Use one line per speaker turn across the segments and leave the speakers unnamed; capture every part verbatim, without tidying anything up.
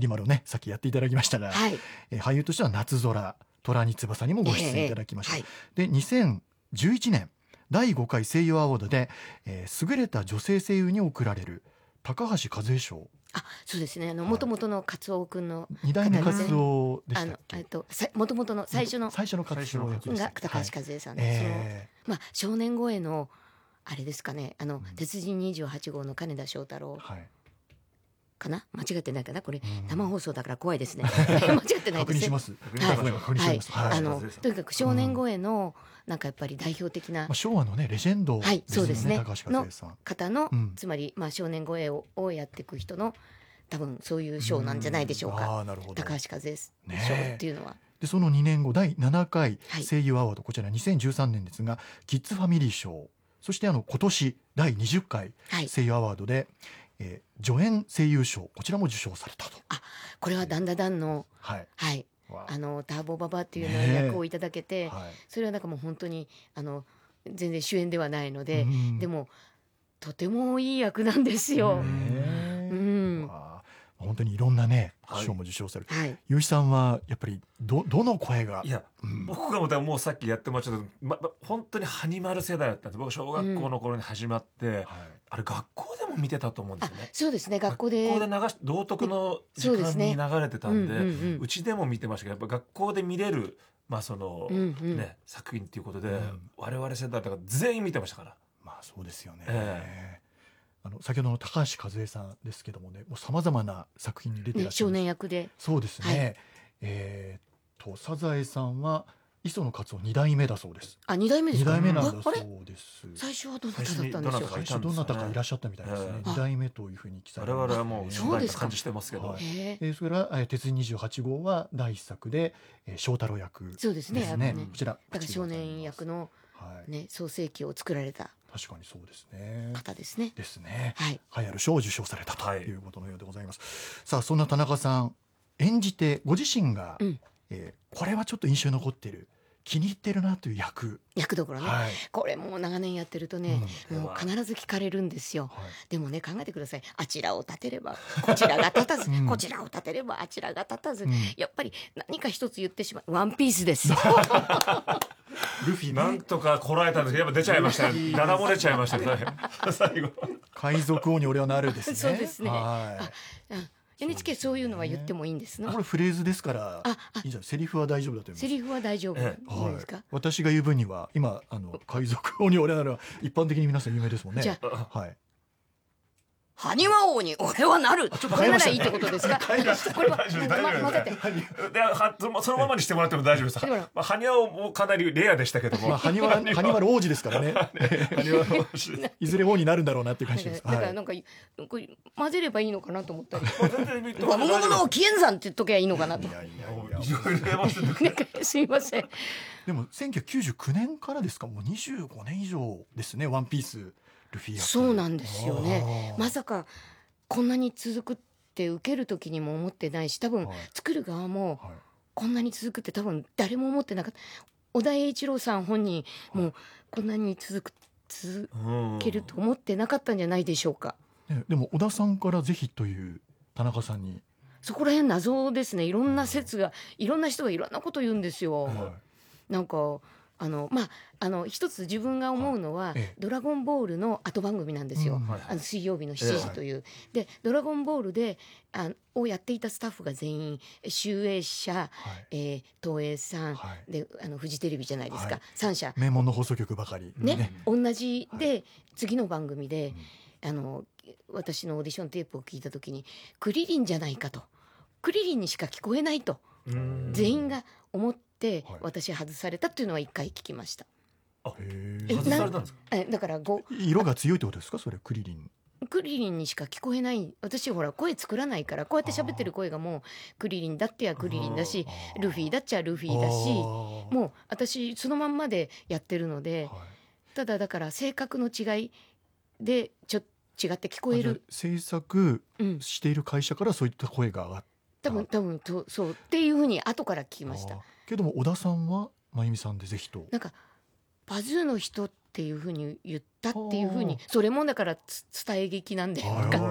り丸をねさっきやっていただきましたが、
はい、
えー俳優としては夏空、虎に翼にもご出演いただきました、
ええはい、
でにせんじゅういちねんだいごかい声優アワードで、えー優れた女性声優に贈られる高橋和恵賞、
あ、そうですね。あの
はい
元々のカツオくんの
に代目カ
方ですね
ツオでし
あの
たっけ。
えっとさ元々の最初の
最初のカツオ役でした
が
っけ。
高橋和恵さんで、
え
そのまあ少年声のあれですかね。あの、
うん
鉄人にじゅうはち号の金田翔太郎
ーはい
かな、間違ってないかな、これ
うん
生放送だから怖いですね間違ってないですね。
確認します。
はい
ごめん確認してみます。はい
あのとにかく少年声のなんかやっぱり代表的な
まあ、昭和のねレジェンド
はい
ですよね、
そうですね
高橋和恵さん。
方の、
うん
つまりまあ少年声ををやっていく人の多分そういう賞なんじゃないでしょう
うん
か。
あーなるほど。
高橋和恵賞
ねえ
っていうのは、
でそのにねんごだいななかい
はい
声優アワード、こちらにせんじゅうさんねんですがキッズファミリー賞、そしてあの今年だいにじゅっかい
はい、
声優アワードで、えー助演声優賞、こちらも受賞されたと。
これはダンダダンの
はい
はい
わ
あのターボババっていうの
ねえ
役をいただけて、
はい
それはなんかもう本当にあの全然主演ではないので、
うん
でもとてもいい役なんですよ。
ね
う
え
ん、
わあ本当にいろんなね
はい
賞も受賞されて、
はい、
ゆうひさんはやっぱりどどの声が
いや
うん
僕がもうもうさっきやってもらっちゃった、まま、本当にハニマル世代だったんです。僕小学校の頃に始まって、
はい
あれ学校でも見てたと思うんです
あ
よね。
そうですね、学校で
学校で流し道徳の時間
そうですね
に流れてたんで、
うんうんうん
うちでも見てましたけど、やっぱ学校で見れる、まあその
うんうん
ね、作品っていうことで、
うん
我々世代だから全員見てましたから。
まあそうですよね、
え
あの先ほどの高橋和恵さんですけどもね、もうさまざまな作品に出てら
ね、少
っしゃるんです。
年役で
そうですね、
はい
えー、とサザエさんは磯野勝夫に代目だそうです。
あ二代目です
に
か。
代目なんだそ
ああれ
うです。
最初はどなただったんでしょう
最初にどなたか
最初どなたかいらっしゃったみたいですね、
え
え
に代目というふうに記載
我々はもう
そうですか
初代な感じしてますけど、
はい
へえ
えーそれから、えー、鉄人にじゅうはち号は第一作で、えー、翔太郎役ですね。
そうですねやっぱね
こちら
だから少年役の
はい、
ね創世記を作られた
確かにそうですね。
方ですね。
ですね。
はい、
栄えある賞を受賞されたと
はい
いうことのようでございます。さあそんな田中さん演じてご自身が、
うん
えーこれはちょっと印象に残っている、気に入ってるなという役、
役どころね、
はい
これもう長年やってるとね、
うん
もう必ず聞かれるんですよ。
はい
でもね考えてください。あちらを立てればこちらが立たず、
うん
こちらを立てればあちらが立たず、
うん
やっぱり何か一つ言ってしまうワンピースです
ルフィね、
なんとかこらえたんですけどやっぱ出ちゃいましたね。ダダ漏れちゃいましたね最後。
海賊王に俺はなるですね。
そうですね
は
うん エヌエイチケー そういうのは言ってもいいんです
い。
の。
これフレーズですから
ああ
いいじゃん、セリフは大丈夫だと思います。
セリフは大丈夫
え
なんですか、
はい、私が言う分には今あの海賊王に俺はなる一般的に皆さん有名ですもんね。
じゃ
はい。
埴輪王に俺はなる
ちょっと
こ
変えましたね
れならいいってことですか。これは
大丈夫大丈夫
ま混ぜて
ではそのそのままにしてもらっても大丈夫です。
でも
まあ埴輪もかなりレアでしたけども、
まあ埴輪埴輪の王子ですからね。
埴輪の
いずれ王になるんだろうなっていう感じです。
だから
はい。
なんかこれ混ぜればいいのかなと思ったり
全然見て
「わものものを紀元山」って言っときゃいいのかなと
いやいやいや。
いろいろ出ますね。
なんかすいません。
でもせんきゅうひゃくきゅうじゅうきゅうねんからですか、もうにじゅうごねん以上ですね。ワンピースルフィ役。
そうなんですよね。
あー
まさかこんなに続くって受ける時にも思ってないし、多分
はい
作る側も
はい
こんなに続くって多分誰も思ってなかった。小田栄一郎さん本人もこんなに続く続けると思ってなかったんじゃないでしょうか。
ね、でも小田さんからぜひという田中さんに、
そこら辺謎ですね。いろんな説がいろんな人がいろんなこと言うんですよ。
は
なんかあのまああの一つ自分が思うのは、
はいええ
ドラゴンボールの後番組なんですよ。
うん
はい
あの水曜日のしちじという、でドラゴンボールであをやっていたスタッフが全員集英社、
はい
えー東映さん、
はい
であのフジテレビじゃないですか、
はい
さん社
名門の放送局ばかり
ね、同じで、
は
次の番組で、あの私のオーディションテープを聞いた時にクリリンじゃないかと、クリリンにしか聞こえないと
うん
全員が思って
はい
私外されたっていうのは一回聞きました。
あ
へ
え
外されたんですか。
えだからご
ー色が強いってことですか、それクリリン。
クリリンにしか聞こえない。私ほら声作らないから、こうやって喋ってる声がもうクリリンだってやクリリンだし、
あー
ルフィだっちゃルフィだし、
あー
もう私そのまんまでやってるので、
はい
ただだから性格の違いでちょっと違って聞こえ
あじゃあ
る。
制作
うん、
している会社からそういった声が上がっ
多分多分とそうっていうふうに後から聞きました
あー。けども小田さんは真由美さんでぜひと。
なんかパズーの人っていうふうに言ったっていうふうに
あー、
それもだからつ伝え劇なんで
はい
なんか
はいはい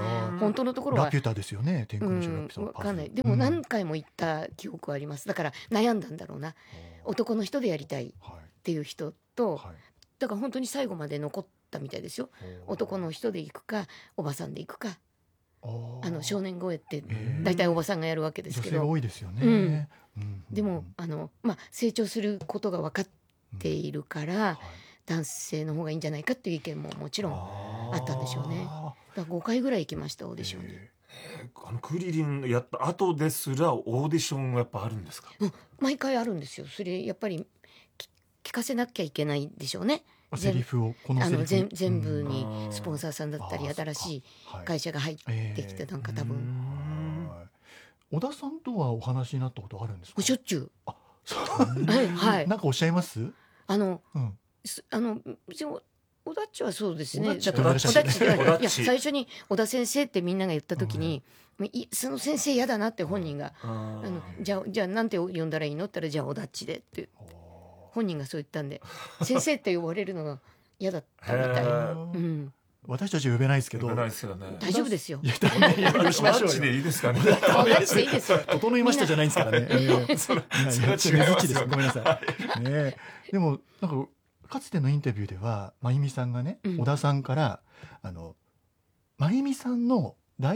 本当のところは
ラピュタですよね、天
う
空の城ラ
ん
ピュタのパズル。
わかんない。でも何回も行った記憶はあります。だから悩んだんだろうな。男の人でやりたいっ
はい
ていう人と、
はい
だから本当に最後まで残ったみたいですよ。男の人で行くかおばさんで行くか、あの少年声って
えー
大体おばさんがやるわけです
女性が
けど、
多いですよね。
うん
うんうん
でもあの、まあ、成長することが分かっているから、
はい
男性の方がいいんじゃないかっていう意見ももちろんあ
あ
ったんでしょうね。
あ
だからごかいぐらい行きましたオーディションに。
え
あのクリリンやった後ですらオーディションはやっぱあるんですか？
うん、毎回あるんですよ。それやっぱりき聞かせなきゃいけないでしょうね。
ーセリフをこの
あの
セリフ
全全部
うん
にスポンサーさんだったり
あー
新しい
はい
会社が入ってきてなんか多
う
分
ん
はい小田さんとはお話になったことあるんですか？
もうしょっちゅう
あそう
はいはい
なんかおっしゃいます？
あの
うん
すあの別に小田っちはそうですね。
小田っちゃって
小田っち
呼んでらっしゃる
いやいや
小田っち
最初に小田先生ってみんなが言った時に、いその先生嫌だなって本人が、
あ
あのじゃあじゃあなんて呼んだらいいのって言ったらじゃあ小田っちでって本人がそう言ったんで先生って呼ばれるのが嫌だったみたい。
へ
う
ー
ん、
私たちは呼べないですけど
呼べないですけどね。
大丈夫ですよ。
いやダメ呼びしましょうよ
マッチでいいですかね。
小田っちでいいですよ。
整いましたじゃないんですからね。えー
それ
いや
それは
ちょっと
違いますよ
ねずっちです。ごめんなさい。ねえでもなんかかつてのインタビューでは真由美さんがね、
うん
小田さんからあの真由美さんの